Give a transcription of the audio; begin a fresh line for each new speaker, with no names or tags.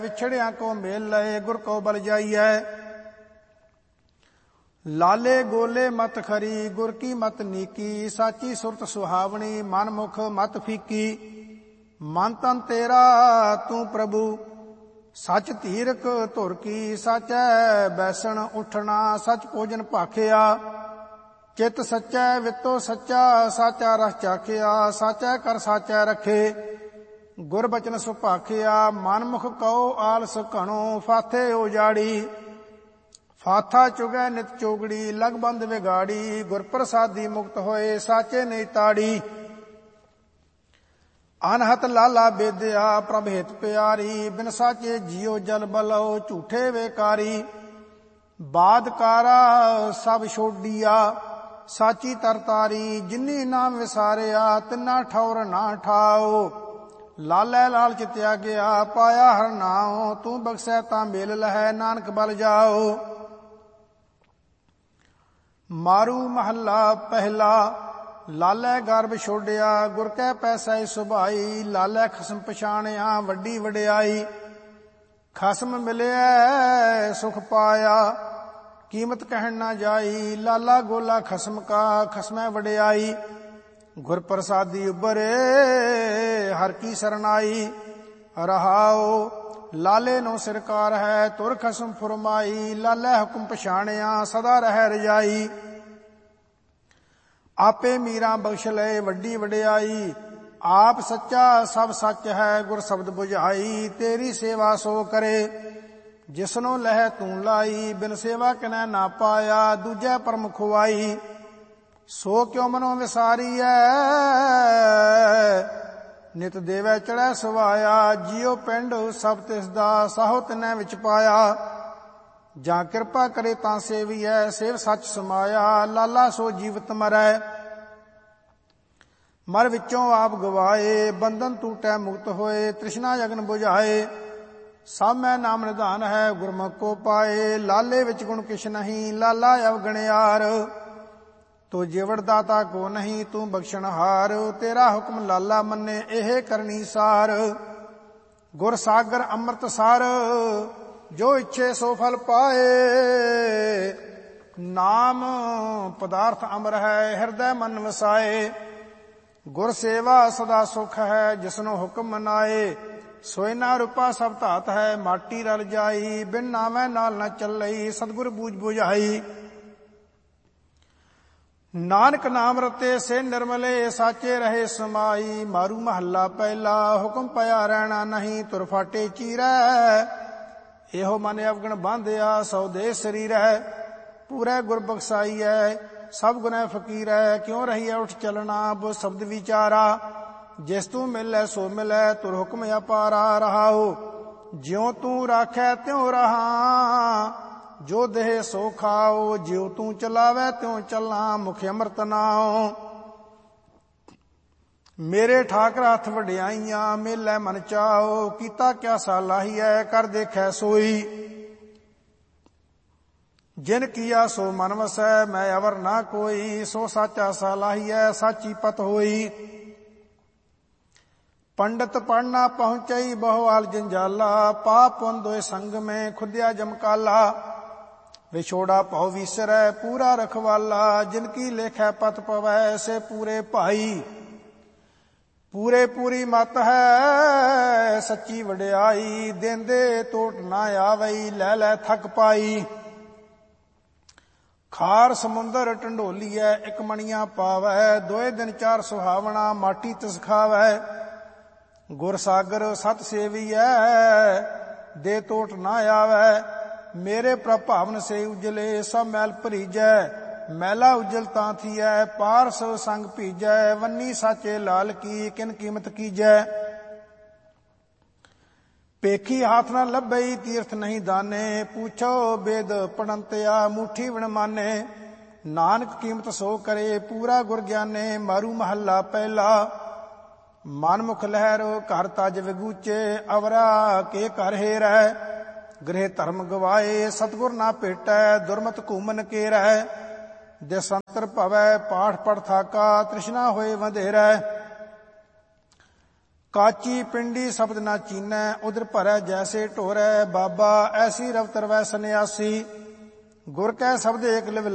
विछड़िया को मेल लए गुर को बल जाइए। लाले गोले मत खरी गुर की मत नीकी, साची सुरत सुहावनी मन मुख मत फीकी। मन तन तेरा तू प्रभु सच धीरक धुर की, साचै बैसण उठना सच भोजन भाखिया। चित सच्चै वितो सच्चा साचा रस चाखिया, साचै कर साचै रखे गुर बचन सुभाखिया। मन मुख कहो आलस घणो फाथे उजाड़ी, फाथा चुगै नित चोगड़ी लगबंद विगाड़ी। गुर प्रसादी मुक्त होए साचे नहीं ताड़ी, अनहत लाला बेदया प्रभ हित प्यारी। बिन साचे जियो जल बलो झूठे वेकारी, बादकारा सब छोड़िया साची तरतारी। जिन्नी नाम विसारिया तिन्ना ठौर ना ठाओ, लालै लालच त्यागया पाया हर नाओ। तू बख्शै तां मेल लहै नानक बल जाओ। मारू महला पहला लालै गर्भ छोड़िया, गुर कै पैसै सुभाई। लालै खसम पछाणिया वड्डी वड्याई, खसम मिलिया सुख पाया कीमत कहन ना जाई। लाला गोला खसम का खसमै वड्याई, गुर प्रसादी उबरे हर की सरनाई। रहाओ लाले नो सिरकार है तुर खसम फुरमाई। लालै हुक्म पछाणिया सदा रह रजाई, आपे मीरा बख्श लए वड्डी वड्याई। आप सच्चा सब सच है गुर शब्द बुझाई। तेरी सेवा सो करे जिसनो लह तू लाई, बिन सेवा किनै ना पाया दूजै परम खुआई। सो क्यों मनो विसारीऐ नित देवै चढ़ै सवाया। जियो पिंड सब तिसदा साहो तिनै विच पाया, जां किरपा करे तां सेविऐ सेव सच समाया। लाला सो जीवत मरै मर विचों आप गवाए, बंधन टूटै मुक्त होए तृष्णा जगन बुझाए। सब मैं नाम निधान है गुरमुख को पाए, लाले विच गुण किछ नहीं लाला अवगणयार। तो जिवड़ दाता को नहीं तू बख्शण हार, तेरा हुक्म लाला मन्ने एहे करनी सार। गुर सागर अमृत सार जो इच्छे सो फल पाए, नाम पदार्थ अमर है हृदय मन वसाए। गुर सेवा सदा सुख है जिसनो हुक्म मनाए, सोयना रूपा सब धात है माटी रल जाई। बिन नामै नाल न चलई सतगुर बूझ बुझाई, नानक नाम रते से निर्मले साचे रहे समाई। मारू महला पहला हुक्म पया रहना नहीं तुर फाटे चीरै। एहो मन अवगण बांधिया सौ दे शरीर है, पूरे गुर बख्साई है सब गुनै फकीर है। क्यों रही उठ चलना वो शब्द विचारा, जिस तू मिलै सो मिलै तुर हुक्म अपारा। रहाओ ज्यों तू राखै त्यों रहा, जो देह सो खाओ। ज्यों तू चलावै त्यों चलां मुख अमृत नाओ। मेरे ठाकर हथ वड्याइयां मेलै मन चाओ। कीता क्या सालाहियै कर देखै सोई, जिन किया सो मन वसै मैं अवर ना कोई। सो साचा सालाहियै साची पत होई, पंडित पढ़ना पहुंचई बहुआल जंजाला। पाप पुन दोए संग में खुद्या जमकाला, विछोड़ा भव विसरै पूरा रखवाला। जिनकी लेखै पत पवै से पूरे भाई, पूरे पूरी मत है सच्ची वड्याई। देंदे टोट ना आवई लै लै थक पाई, खार समुंदर ढंडोलीऐ एक मणिया पावै। दोए दिन चार सुहावना माटी तिस खावै। गुर सागर सत सेविऐ दे टोट ना आवै। मेरे प्रभावन से उजले सब मैल भरीजै, मैला उजल तां थियै पारस संग भीजै। वन्नी साचे लाल की किन कीमत कीजै, पेखी हाथ न लभई तीर्थ नहीं दाने। पूछो वेद पढ़ंतया मुठी विण माने, नानक कीमत सो करे पूरा गुर ज्ञाने। मारू महला पहला मन मुख लहर घर तज विगूचे। अवरा के घर हेरै गृह धर्म गवाए। सतगुर ना भेटै दुरमत घूमन केरै। देसंतर भवै पाठ पढ़ थाका तृष्णा होए वधेरै। ਕਾਚੀ ਪਿੰਡੀ ਸ਼ਬਦ ਨਾ ਚੀਨੈ, ਉਦਰ ਭਰੈ ਜੈਸੇ ਢੋਰੈ, ਬਾਬਾ ਐਸੀ ਰਵ ਤਰਵੈ ਸੰਨਿਆਸੀ। ਗੁਰ ਕੈ ਸ਼ਬਦ ਏਕ ਲਿਵ